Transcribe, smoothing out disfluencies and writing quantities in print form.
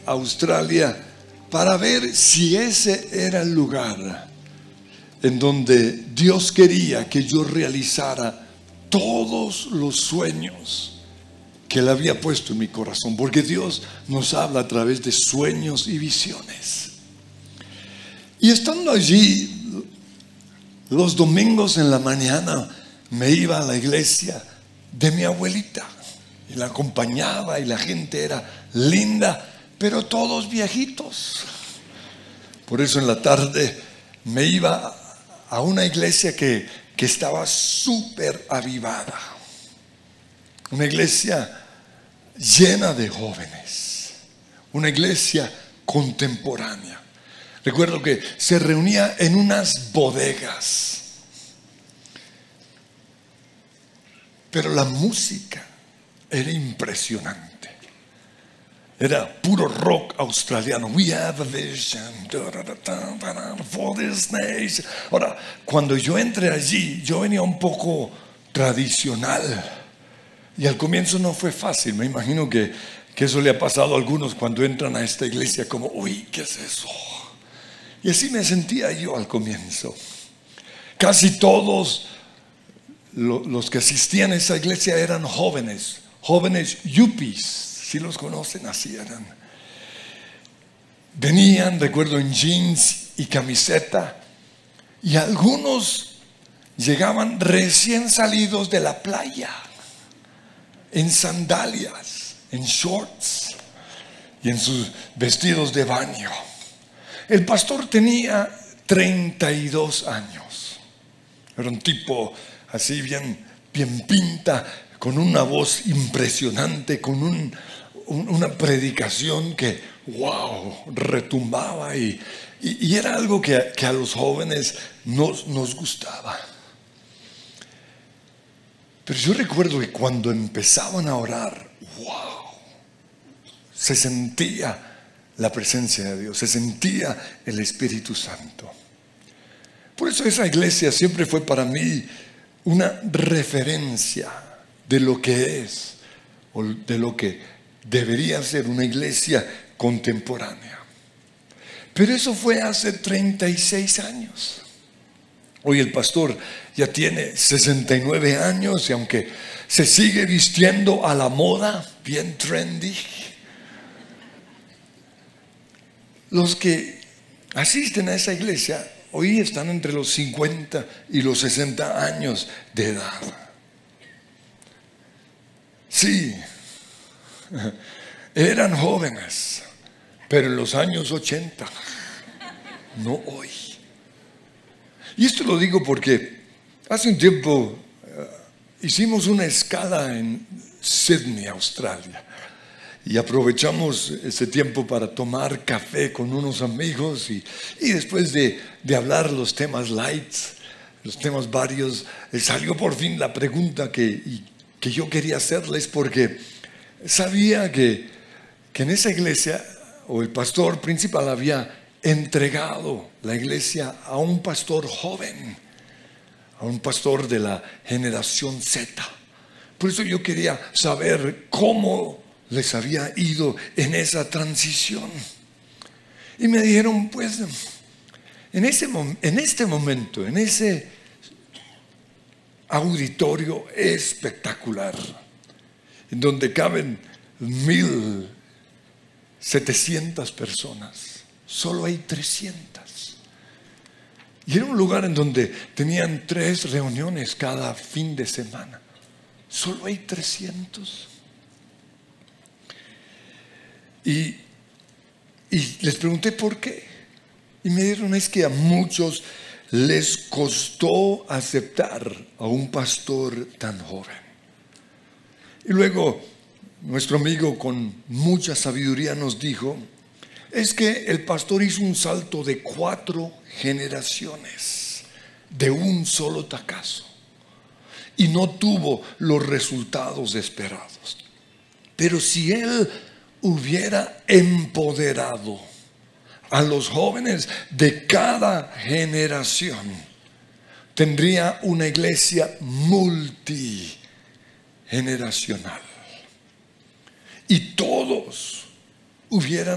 a Australia para ver si ese era el lugar en donde Dios quería que yo realizara todos los sueños que Él había puesto en mi corazón, porque Dios nos habla a través de sueños y visiones. Y estando allí, los domingos en la mañana me iba a la iglesia de mi abuelita y la acompañaba, y la gente era linda, pero todos viejitos. Por eso en la tarde me iba a una iglesia que estaba súper avivada, una iglesia llena de jóvenes, una iglesia contemporánea. Recuerdo que se reunía en unas bodegas, pero la música era impresionante. Era puro rock australiano. We have a vision for this nation. Ahora, cuando yo entré allí, yo venía un poco tradicional. Y al comienzo no fue fácil. Me imagino que eso le ha pasado a algunos cuando entran a esta iglesia, como, uy, ¿qué es eso? Y así me sentía yo al comienzo. Casi todos los que asistían a esa iglesia eran jóvenes yuppies. Si los conocen, así eran. Venían, recuerdo, en jeans y camiseta, y algunos llegaban recién salidos de la playa, en sandalias, en shorts y en sus vestidos de baño. El pastor tenía 32 años. Era un tipo así bien pinta, con una voz impresionante, con una predicación que, wow, retumbaba, y era algo que a los jóvenes nos gustaba. Pero yo recuerdo que cuando empezaban a orar, wow, se sentía la presencia de Dios, se sentía el Espíritu Santo. Por eso esa iglesia siempre fue para mí una referencia de lo que es, o de lo que debería ser una iglesia contemporánea. Pero eso fue hace 36 años. Hoy el pastor ya tiene 69 años, y aunque se sigue vistiendo a la moda, bien trendy, los que asisten a esa iglesia hoy están entre los 50 y los 60 años de edad. Sí, eran jóvenes, pero en los años 80, no hoy. Y esto lo digo porque hace un tiempo hicimos una escala en Sydney, Australia, y aprovechamos ese tiempo para tomar café con unos amigos, y después de hablar los temas light, los temas varios, salió por fin la pregunta que yo quería hacerles, porque sabía que en esa iglesia, o el pastor principal había entregado la iglesia a un pastor joven, a un pastor de la generación Z. Por eso yo quería saber cómo les había ido en esa transición. Y me dijeron, pues, en este momento, en ese auditorio espectacular, en donde caben 1,700 personas, solo hay 300. Y era un lugar en donde tenían 3 reuniones cada fin de semana. Solo hay 300. Y les pregunté por qué. Y me dijeron, es que a muchos les costó aceptar a un pastor tan joven. Y luego nuestro amigo con mucha sabiduría nos dijo, es que el pastor hizo un salto de 4 generaciones de un solo tacazo, y no tuvo los resultados esperados. Pero si él hubiera empoderado a los jóvenes de cada generación, tendría una iglesia multigeneracional, y todos hubieran